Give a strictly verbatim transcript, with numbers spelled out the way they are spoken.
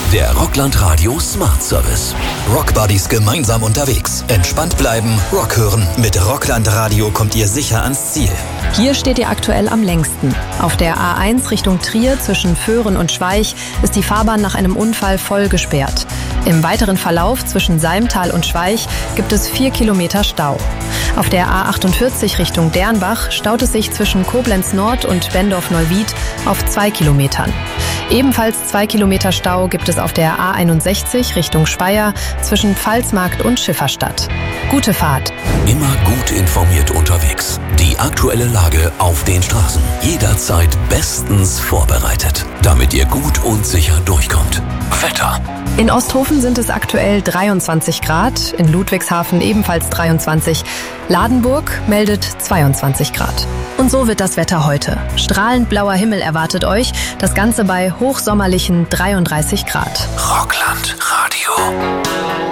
Der Rockland Radio Smart Service. Rockbuddies gemeinsam unterwegs. Entspannt bleiben, Rock hören. Mit Rockland Radio kommt ihr sicher ans Ziel. Hier steht ihr aktuell am längsten. Auf der A eins Richtung Trier zwischen Föhren und Schweich ist die Fahrbahn nach einem Unfall voll gesperrt. Im weiteren Verlauf zwischen Salmtal und Schweich gibt es vier Kilometer Stau. Auf der A achtundvierzig Richtung Dernbach staut es sich zwischen Koblenz Nord und Bendorf-Neuwied auf zwei Kilometern. Ebenfalls zwei Kilometer Stau gibt es auf der A einundsechzig Richtung Speyer zwischen Pfalzmarkt und Schifferstadt. Gute Fahrt. Immer gut informiert unterwegs. Die aktuelle Lage auf den Straßen. Jederzeit bestens vorbereitet, damit ihr gut und sicher durchkommt. Wetter. In Osthofen sind es aktuell dreiundzwanzig Grad, in Ludwigshafen ebenfalls dreiundzwanzig. Ladenburg meldet zweiundzwanzig Grad. Und so wird das Wetter heute. Strahlend blauer Himmel erwartet euch, das Ganze bei hochsommerlichen dreiunddreißig Grad. Rockland Radio.